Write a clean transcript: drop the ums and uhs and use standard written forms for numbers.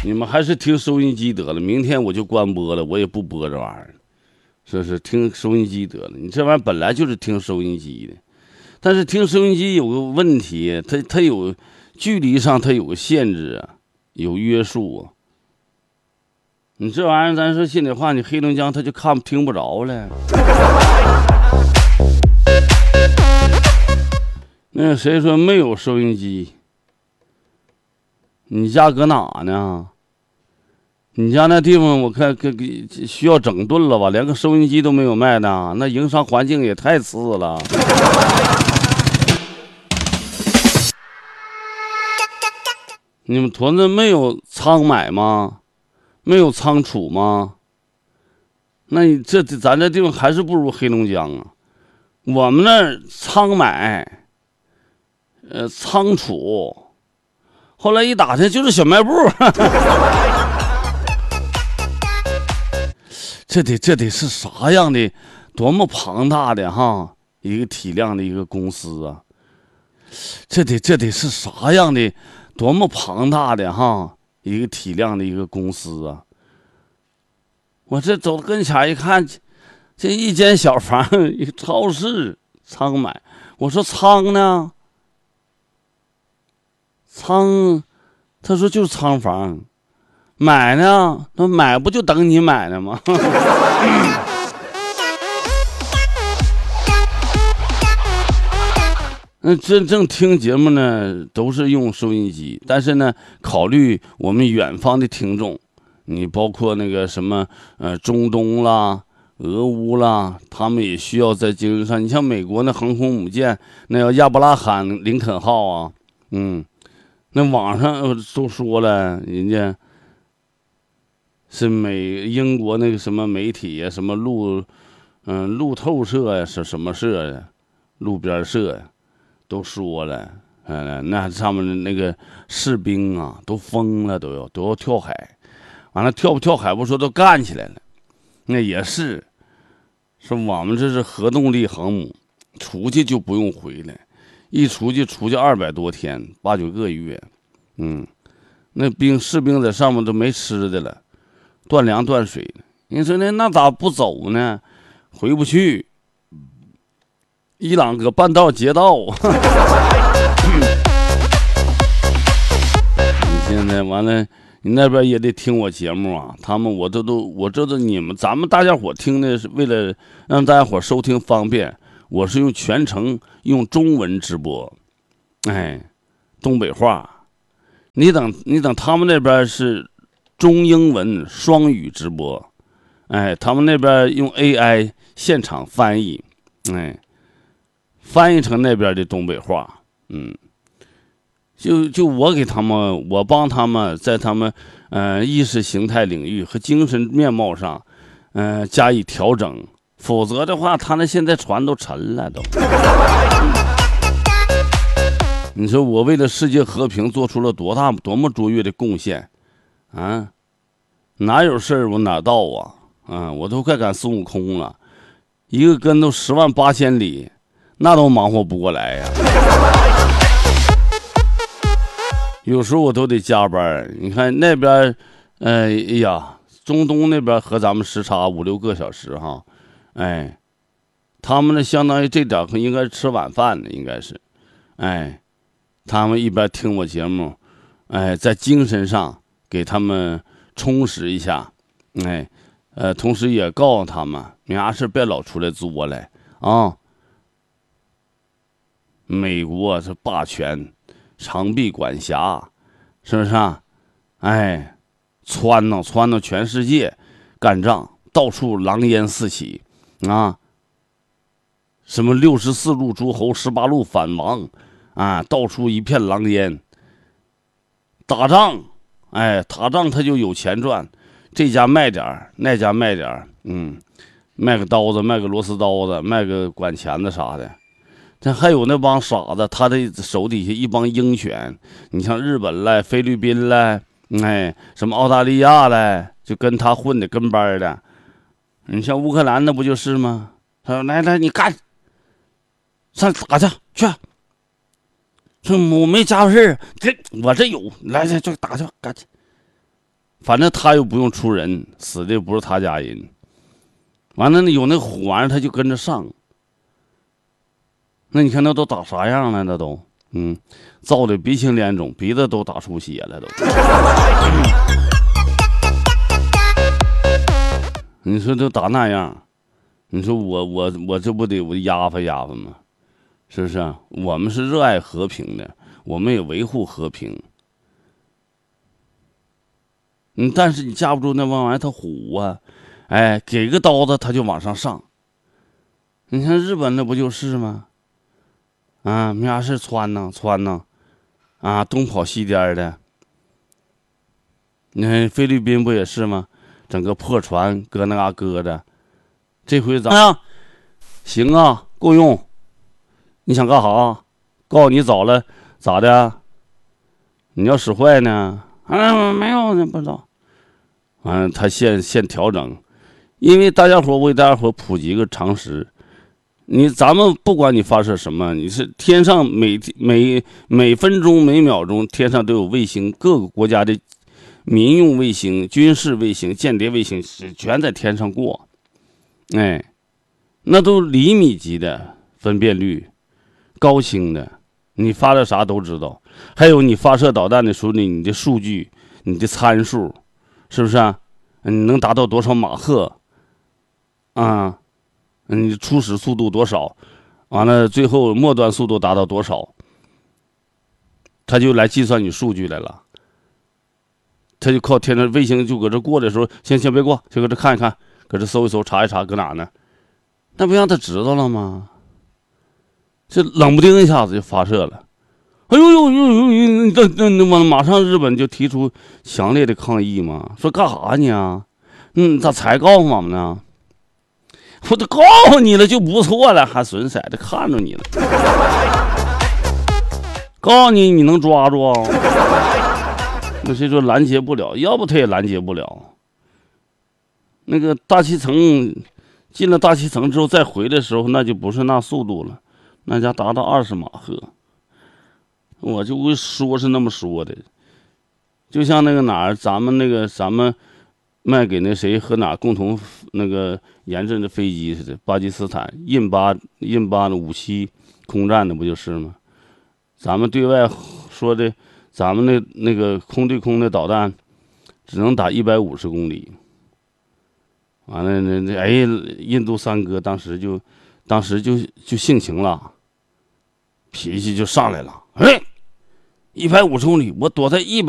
你们还是听收音机得了，明天我就关播了，我也不播这玩意儿，是听收音机得了。你这玩意儿本来就是听收音机的，但是听收音机有个问题，它有距离上它有个限制啊，有约束啊。你这玩意儿，咱说心里话，你黑龙江他就听不着了。那谁说没有收音机？你家搁哪呢？你家那地方我看需要整顿了吧？连个收音机都没有卖呢，那营商环境也太次了。你们屯子没有仓买吗？没有仓储吗？那你咱这地方还是不如黑龙江啊。我们那儿仓买，仓储，后来一打听就是小卖部。这得是啥样的，多么庞大的哈一个体量的一个公司啊！这得是啥样的，多么庞大的哈一个体量的一个公司啊！我这走到跟前一看，这一间小房，一个超市仓买，我说仓呢？仓，他说就是仓房。买呢？那买不就等你买呢吗？那真正听节目呢，都是用收音机，但是呢，考虑我们远方的听众，你包括那个什么中东啦、俄乌啦，他们也需要在精神上。你像美国那航空母舰，那叫亚伯拉罕林肯号啊，那网上都说了，人家是英国那个什么媒体呀，什么路透社呀，是什么社呀，路边社呀，都说了，那上面的那个士兵啊，都疯了，都要跳海，完了跳不跳海不说，都干起来了。那也是我们这是核动力航母，出去就不用回来，一出去200多天，8、9个月，那士兵在上面都没吃的了。断粮断水了，你说那咋不走呢？回不去，伊朗搁半道劫道。你现在完了，你那边也得听我节目啊。他们我知道咱们大家伙听的是为了让大家伙收听方便，我是全程用中文直播，东北话。你等他们那边是中英文双语直播，他们那边用 AI 现场翻译，翻译成那边的东北话，就我帮他们在他们意识形态领域和精神面貌上，加以调整，否则的话，他那现在船都沉了都。你说我为了世界和平做出了多么卓越的贡献啊！哪有事儿我哪到啊！我都快赶孙悟空了，一个跟头108000里，那都忙活不过来呀。有时候我都得加班。你看那边，中东那边和咱们时差5、6个小时哈，他们呢相当于这点应该是吃晚饭的，应该是，他们一边听我节目，在精神上给他们充实一下，同时也告诉他们，没啥事别老出来作来啊。美国是霸权，长臂管辖，是不是啊？撺掇全世界干仗，到处狼烟四起啊！什么64路诸侯，18路反王啊，到处一片狼烟。打仗，打仗他就有钱赚，这家卖点那家卖点卖个刀子，卖个螺丝刀子，卖个管钳子啥的。这还有那帮傻子，他的手底下一帮鹰犬，你像日本嘞、菲律宾嘞，什么澳大利亚嘞，就跟他混的跟班的。你像乌克兰那不就是吗？他说来你干，上打去。说我没家伙事，我这有，来就打去干去。 反正他又不用出人，死的不是他家人。完了，有那虎玩意儿，他就跟着上。那你看那都打啥样了？那都，造的鼻青脸肿，鼻子都打出血了都。你说都打那样，你说我这不得我压发压发吗？是不是啊？我们是热爱和平的，我们也维护和平。但是你架不住那玩意儿，他虎啊，哎，给个刀子他就往上上。你看日本那不就是吗？啊，没啥事窜呢，啊，东跑西颠的。你看菲律宾不也是吗？整个破船搁那嘎搁着。这回咋样？行啊，够用。你想干啥？告诉你早了，咋的？你要使坏呢？没有，不知道。完了，他现调整，因为大家伙为大家伙普及个常识。咱们不管你发射什么，你是天上每分钟每秒钟天上都有卫星，各个国家的民用卫星、军事卫星、间谍卫星全在天上过，哎，那都厘米级的分辨率，高清的，你发的啥都知道。还有你发射导弹的时候，你的数据、你的参数，是不是啊？你能达到多少马赫啊？你初始速度多少？完了，最后末端速度达到多少？他就来计算你数据来了。他就靠天上卫星就搁这过的时候，先别过，就搁这看一看，搁这搜一搜，查一查，搁哪呢？那不让他知道了吗？这冷不丁一下子就发射了。哎呦，那马上日本就提出强烈的抗议嘛，说干啥呢？咋才告诉我们呢？我都告诉你了就不错了，还损色的看着你了。告诉你能抓住，那谁说拦截不了？要不他也拦截不了。那个大气层进了大气层之后再回的时候，那就不是那速度了，那家达到20马赫。我就会说是那么说的，就像那个哪儿，咱们卖给那谁和哪共同那个研制的飞机似的，巴基斯坦印巴的57空战的不就是吗？咱们对外说的，咱们那个空对空的导弹只能打150公里。完了印度三哥当时就性情了，脾气就上来了，150公里，我躲在100